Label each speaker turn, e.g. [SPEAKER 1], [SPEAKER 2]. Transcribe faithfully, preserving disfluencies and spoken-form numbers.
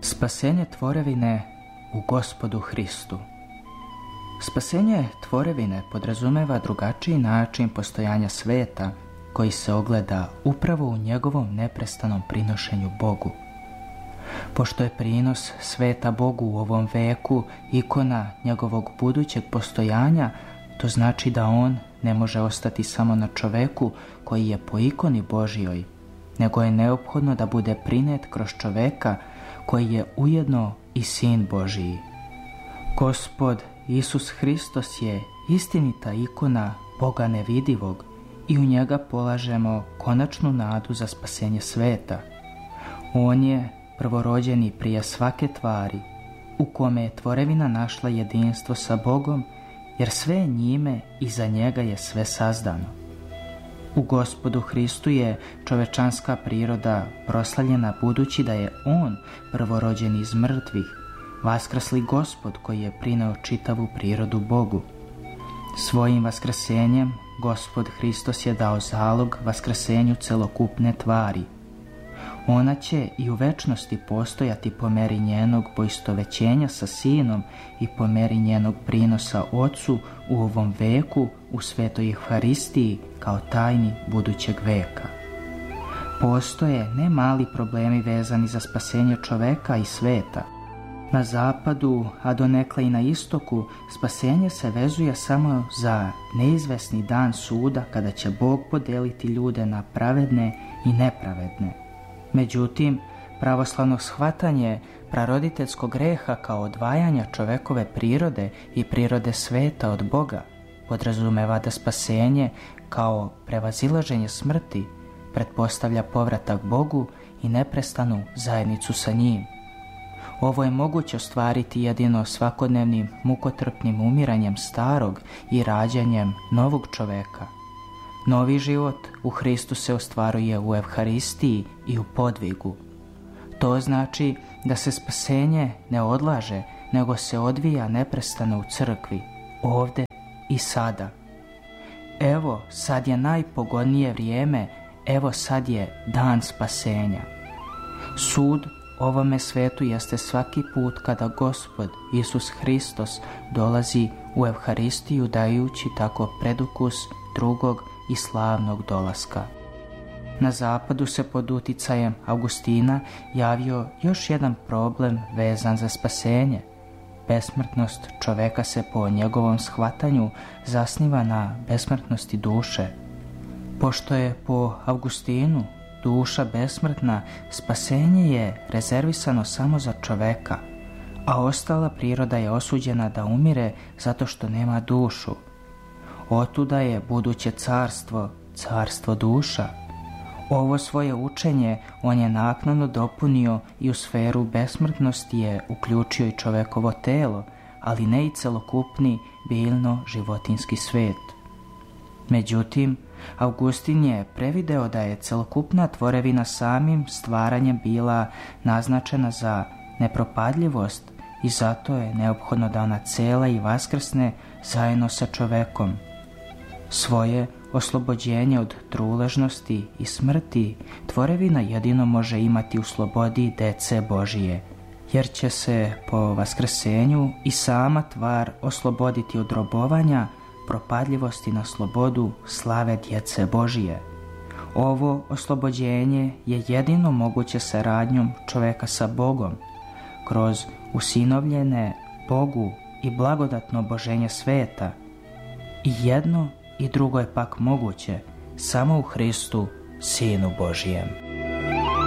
[SPEAKER 1] Spasenje tvorevine u Gospodu Hristu. Spasenje tvorevine podrazumeva drugačiji način postojanja sveta koji se ogleda upravo u njegovom neprestanom prinošenju Bogu. Pošto je prinos sveta Bogu u ovom veku ikona njegovog budućeg postojanja, to znači da on ne može ostati samo na čoveku koji je po ikoni Božjoj, nego je neophodno da bude prinet kroz čoveka koji je ujedno i Sin Božiji. Gospod Isus Hristos je istinita ikona Boga nevidivog i u njega polažemo konačnu nadu za spasenje sveta. On je prvorođeni prije svake tvari, u kome je tvorevina našla jedinstvo sa Bogom, jer sve je njime i za njega je sve sazdano. U Gospodu Hristu je čovečanska priroda proslavljena budući da je On prvorođen iz mrtvih, vaskrsli Gospod koji je prineo čitavu prirodu Bogu. Svojim vaskrsenjem Gospod Hristos je dao zalog vaskrsenju celokupne tvari. Ona će i u večnosti postojati po meri njenog poistovećenja sa Sinom i po meri njenog prinosa Otcu u ovom veku u svetoj Evharistiji kao tajni budućeg veka. Postoje ne mali problemi vezani za spasenje čoveka i sveta. Na zapadu, a donekle i na istoku, spasenje se vezuje samo za neizvesni dan suda kada će Bog podeliti ljude na pravedne i nepravedne. Međutim, pravoslavno shvatanje praroditeljskog greha kao odvajanja čovekove prirode i prirode sveta od Boga podrazumeva da spasenje kao prevazilaženje smrti pretpostavlja povratak Bogu i neprestanu zajednicu sa njim. Ovo je moguće ostvariti jedino svakodnevnim mukotrpnim umiranjem starog i rađanjem novog čoveka. Novi život u Hristu se ostvaruje u Evharistiji i u podvigu. To znači da se spasenje ne odlaže, nego se odvija neprestano u crkvi, ovde i sada. Evo, sad je najpogodnije vrijeme, evo sad je dan spasenja. Sud ovome svetu jeste svaki put kada Gospod Isus Hristos dolazi u Evharistiju dajući tako predukus drugog i slavnog dolaska. Na zapadu se pod uticajem Augustina javio još jedan problem vezan za spasenje. Besmrtnost čoveka se po njegovom shvatanju zasniva na besmrtnosti duše. Pošto je po Augustinu duša besmrtna, spasenje je rezervisano samo za čoveka, a ostala priroda je osuđena da umire zato što nema dušu. Otuda je buduće carstvo, carstvo duša. Ovo svoje učenje on je naknadno dopunio i u sferu besmrtnosti je uključio i čovekovo telo, ali ne i celokupni biljno-životinski svet. Međutim, Augustin je prevideo da je celokupna tvorevina samim stvaranjem bila naznačena za nepropadljivost i zato je neophodno da ona cela i vaskrsne zajedno sa čovekom. Svoje oslobođenje od truležnosti i smrti tvorevina jedino može imati u slobodi dece Božije, jer će se po vaskrsenju i sama tvar osloboditi od robovanja, propadljivosti na slobodu slave djece Božije. Ovo oslobođenje je jedino moguće saradnjom čoveka sa Bogom, kroz usinovljene Bogu i blagodatno oboženje sveta. I jedno i drugo je pak moguće samo u Hristu, Sinu Božijem.